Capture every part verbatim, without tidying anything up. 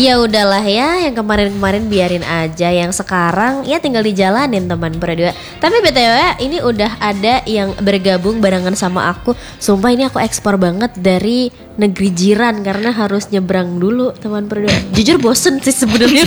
Ya udahlah ya, yang kemarin-kemarin biarin aja, yang sekarang ya tinggal dijalanin teman berdua. Tapi B T W ini udah ada yang bergabung barengan sama aku. Sumpah ini aku ekspor banget dari negeri jiran karena harus nyebrang dulu teman berdua. Jujur bosen sih sebenarnya.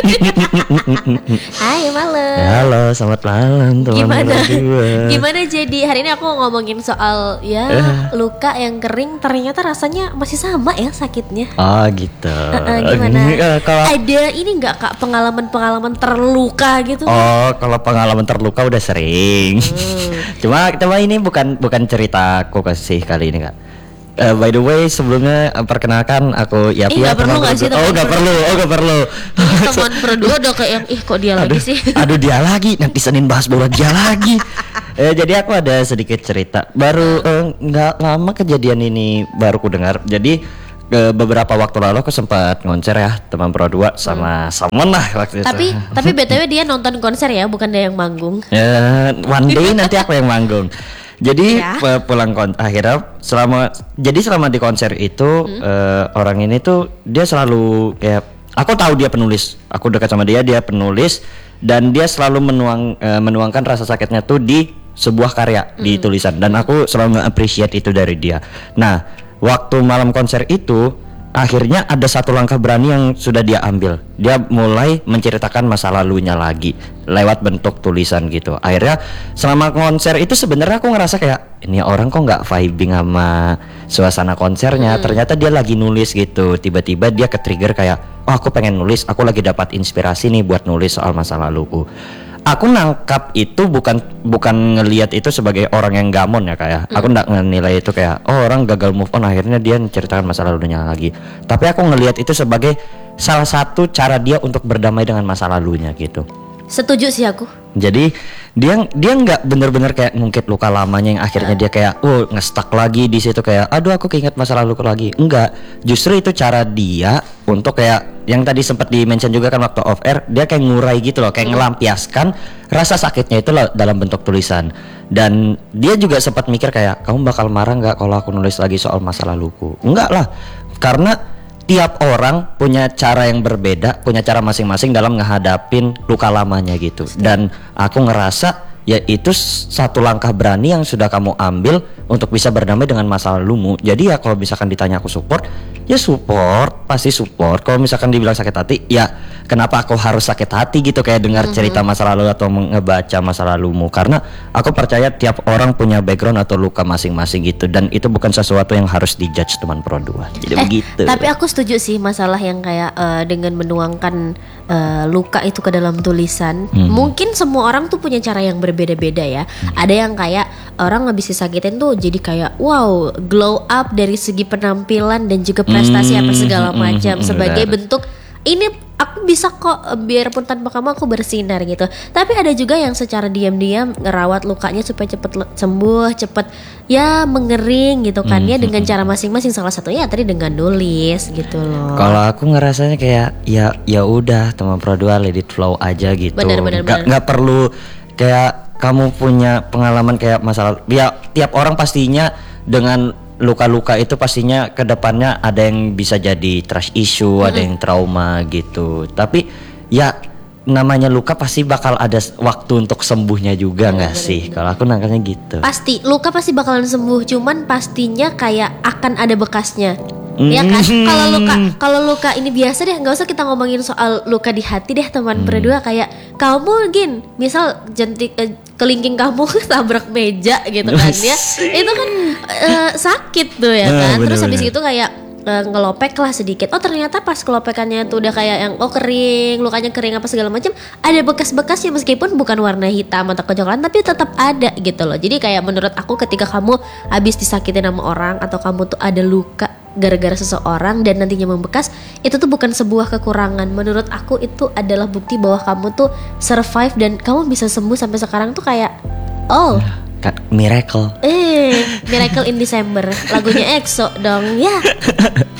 Hai malam. Halo, selamat malam teman Gimana? berdua. Gimana jadi hari ini aku ngomongin soal ya Eh. luka yang kering ternyata rasanya masih sama ya sakitnya. Oh gitu. Uh, gimana? Eh, kalau Ada ini nggak kak pengalaman-pengalaman terluka gitu? Oh, kalau pengalaman terluka udah sering. Hmm. Cuma, cuma ini bukan bukan cerita aku sih kali ini kak. Eh, by the way, sebelumnya eh, perkenalkan aku ya Eh, nggak perlu nggak sih, Oh, teman nggak perlu, oh nggak perlu. Teman berdua udah kayak yang ih kok dia lagi aduh, sih. aduh dia lagi. Nanti Senin bahas bola dia lagi. Eh, jadi aku ada sedikit cerita. Baru eh, nggak lama kejadian ini baru ku dengar. Jadi ke beberapa waktu lalu aku sempat ngonser ya teman Pro dua sama Salmon lah waktu itu. Tapi tapi B T W dia nonton konser ya, bukan dia yang manggung. Ya, one day nanti aku yang manggung. Jadi Ya. pe- pulang kon akhirnya selama jadi selama di konser itu Hmm. eh, orang ini tuh dia selalu kayak aku tahu dia penulis, aku dekat sama dia, dia penulis dan dia selalu menuang eh, menuangkan rasa sakitnya tuh di sebuah karya di tulisan dan aku selalu nge-appreciate itu dari dia. Nah, waktu malam konser itu akhirnya ada satu langkah berani yang sudah dia ambil. Dia mulai menceritakan masa lalunya lagi lewat bentuk tulisan gitu. Akhirnya selama konser itu sebenarnya aku ngerasa kayak ini orang kok nggak vibing sama suasana konsernya. Ternyata dia lagi nulis gitu. Tiba-tiba dia ke-trigger kayak, oh aku pengen nulis, aku lagi dapat inspirasi nih buat nulis soal masa laluku. Aku nangkap itu bukan bukan ngelihat itu sebagai orang yang gamon ya kayak. Aku nggak nilai itu kayak oh orang gagal move on akhirnya dia menceritakan masa lalunya lagi. Tapi aku ngelihat itu sebagai salah satu cara dia untuk berdamai dengan masa lalunya gitu. Setuju sih aku. Jadi dia dia nggak bener-bener kayak ngungkit luka lamanya yang akhirnya dia kayak oh ngestak lagi di situ kayak aduh aku keinget masa laluku lagi. Enggak, justru itu cara dia untuk kayak yang tadi sempat di mention juga kan waktu off air, dia kayak ngurai gitu loh, kayak ngelampiaskan rasa sakitnya itu loh dalam bentuk tulisan. Dan dia juga sempat mikir kayak kamu bakal marah nggak kalau aku nulis lagi soal masa laluku? Enggak lah, karena tiap orang punya cara yang berbeda, punya cara masing-masing dalam ngehadapin luka lamanya gitu. Dan aku ngerasa ya itu s- satu langkah berani yang sudah kamu ambil untuk bisa berdamai dengan masa lalumu. Jadi ya kalau misalkan ditanya aku support, ya support, pasti support. Kalau misalkan dibilang sakit hati, ya kenapa aku harus sakit hati gitu kayak dengar cerita masa lalu atau ngebaca masa lalumu. Karena aku percaya tiap orang punya background atau luka masing-masing gitu. Dan itu bukan sesuatu yang harus dijudge teman Pro dua. Jadi Eh, begitu. tapi aku setuju sih masalah yang kayak eh, dengan menuangkan eh, luka itu ke dalam tulisan. Hmm. Mungkin semua orang tuh punya cara yang berbeda-beda ya. Ada yang kayak orang habis disakitin tuh jadi kayak wow, glow up dari segi penampilan dan juga prestasi Hmm, apa segala hmm, macam hmm, sebagai benar. bentuk ini aku bisa kok eh, biarpun tanpa kamu aku bersinar gitu. Tapi ada juga yang secara diam-diam ngerawat lukanya supaya cepet le- sembuh, cepet ya mengering gitu kan ya dengan cara masing-masing. Salah satunya ya tadi dengan nulis gitu loh. Kalau aku ngerasanya kayak ya ya udah teman Pro dua let it flow aja gitu. Benar, benar, Nggak benar. nggak perlu kayak kamu punya pengalaman kayak masalah. Ya tiap orang pastinya dengan luka-luka itu pastinya kedepannya ada yang bisa jadi trust issue, ada yang trauma gitu. Tapi ya namanya luka pasti bakal ada s- waktu untuk sembuhnya juga nggak sih? Kalau aku nangkapnya gitu. Pasti luka pasti bakalan sembuh, cuman pastinya kayak akan ada bekasnya. Ya kan? Mhm. Kalau luka kalau luka ini biasa deh, nggak usah kita ngomongin soal luka di hati deh teman berdua. Kayak kamu gin, misal jentik eh, kelingking kamu tabrak meja gitu kan ya. Itu kan eh, sakit tuh ya Ah, kan. Terus habis bener-bener. itu kayak eh, ngelopek lah sedikit. Oh ternyata pas kelopekannya tuh udah kayak yang oh kering, lukanya kering apa segala macam. Ada bekas-bekasnya meskipun bukan warna hitam atau kecoklatan tapi tetap ada gitu loh. Jadi kayak menurut aku ketika kamu habis disakitin sama orang atau kamu tuh ada luka gara-gara seseorang dan nantinya membekas, itu tuh bukan sebuah kekurangan. Menurut aku itu adalah bukti bahwa kamu tuh survive dan kamu bisa sembuh sampai sekarang tuh kayak oh Ka- Miracle. eh Miracle in December lagunya EXO dong ya.